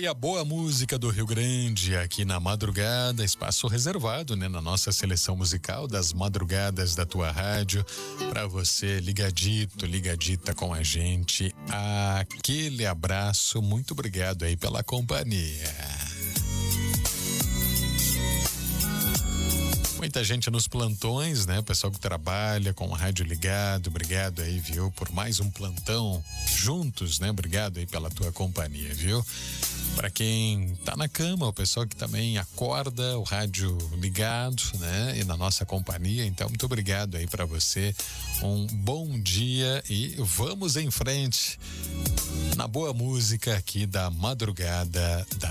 aí a boa música do Rio Grande aqui na madrugada, espaço reservado, né, na nossa seleção musical das madrugadas da tua rádio, para você ligadito, ligadita com a gente. Aquele abraço, muito obrigado aí pela companhia. Muita gente nos plantões, né? Pessoal que trabalha com o rádio ligado, obrigado aí, viu? Por mais um plantão juntos, né? Obrigado aí pela tua companhia, viu? Para quem tá na cama, o pessoal que também acorda, o rádio ligado, né? E na nossa companhia, então muito obrigado aí para você. Um bom dia e vamos em frente na boa música aqui da madrugada da